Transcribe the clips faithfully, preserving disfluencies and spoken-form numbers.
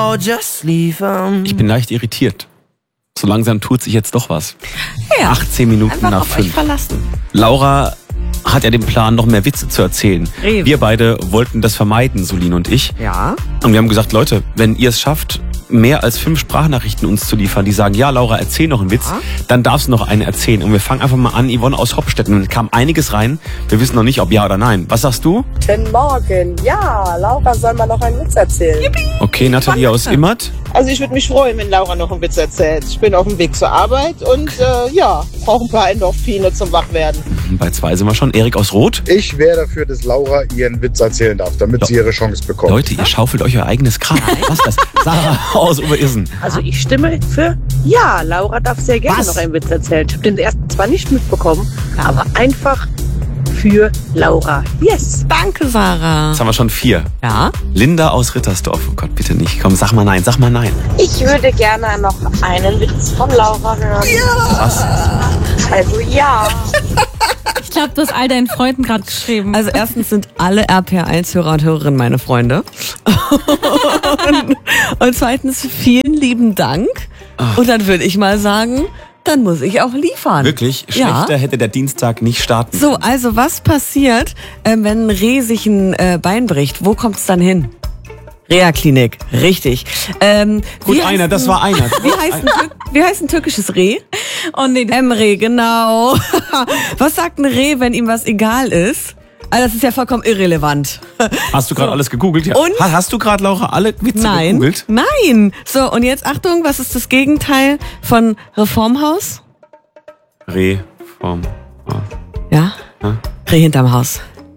Oh, just leave 'em. Ich bin leicht irritiert. So langsam tut sich jetzt doch was. Ja, achtzehn Minuten einfach nach auf euch fünf. verlassen. Laura hat ja den Plan, noch mehr Witze zu erzählen. Rewe. Wir beide wollten das vermeiden, Solin und ich. Ja. Und wir haben gesagt, Leute, wenn ihr es schafft, mehr als fünf Sprachnachrichten uns zu liefern, die sagen, ja, Laura, erzähl noch einen Witz, Ja. dann darfst du noch eine erzählen. Und wir fangen einfach mal an, Yvonne aus Hopstetten. Und es kam einiges rein. Wir wissen noch nicht, ob ja oder nein. Was sagst du? Guten Morgen. Ja, Laura soll mal noch einen Witz erzählen. Okay, Nathalie aus Immert. Also ich würde mich freuen, wenn Laura noch einen Witz erzählt. Ich bin auf dem Weg zur Arbeit und äh, ja, brauche ein paar Endorphine zum Wachwerden. Bei zwei sind wir schon. Erik aus Rot. Ich wäre dafür, dass Laura ihren Witz erzählen darf, damit sie ihre Chance bekommt. Leute, ihr schaufelt euch euer eigenes Grab. Was ist das? Sarah aus Oberirsen. Also ich stimme für ja, Laura darf sehr gerne Was? noch einen Witz erzählen. Ich habe den ersten zwar nicht mitbekommen, aber einfach für Laura. Yes. Danke, Sarah. Jetzt haben wir schon vier. Ja? Linda aus Rittersdorf. Oh Gott, bitte nicht. Komm, sag mal nein, sag mal nein. Ich würde gerne noch einen Witz von Laura hören. Was? Also ja. Ich glaube, du hast all deinen Freunden gerade geschrieben. Also erstens sind alle R P R eins Hörer und Hörerinnen meine Freunde. und, und zweitens vielen lieben Dank. Und dann würde ich mal sagen, dann muss ich auch liefern. Wirklich? Ja. Schlechter hätte der Dienstag nicht starten. So, also was passiert, äh, wenn ein Reh sich ein äh, Bein bricht? Wo kommt's dann hin? Reha-Klinik, richtig. Ähm, Gut, wie einer, heißt das ein- war einer. Wie heißt ein, Tür- wie heißt ein türkisches Reh? Oh nee, das Emre, genau. Was sagt ein Reh, wenn ihm was egal ist? Also das ist ja vollkommen irrelevant. Hast du gerade alles gegoogelt? Ja. Und? Ha- Hast du gerade, Laura, alle Witze Nein, gegoogelt? nein. So, und jetzt Achtung, was ist das Gegenteil von Reformhaus? Reform. Ja? Ja. Reh hinterm Haus.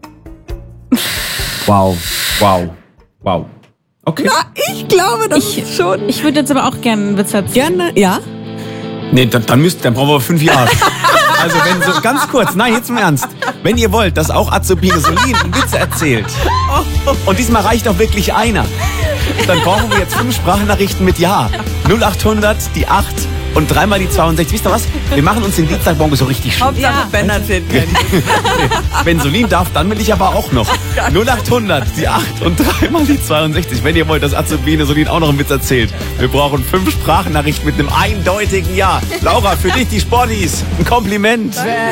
Wow, wow, wow. Okay. Ah, ich glaube das Ich- schon. ich würde jetzt aber auch gerne einen Witz erzählen. Gerne, ja? Nee, dann, dann, müsst, dann brauchen wir fünf Jahre. Also wenn so, ganz kurz, nein, jetzt im Ernst. Wenn ihr wollt, dass auch Azubine Solin einen Witz erzählt, und diesmal reicht auch wirklich einer, dann brauchen wir jetzt fünf Sprachnachrichten mit Ja. null achthundert, die acht und dreimal die zweiundsechzig. Wisst ihr was? Wir machen uns den Dienstagmorgen so richtig schön. Hauptsache Ben erzählt können. Wenn Solin darf, dann will ich aber auch noch. null achthundert, die acht und dreimal die zweiundsechzig. Wenn ihr wollt, dass Azubine Solin auch noch einen Witz erzählt. Wir brauchen fünf Sprachnachrichten mit einem eindeutigen Ja. Laura, für dich die Sporties. Ein Kompliment.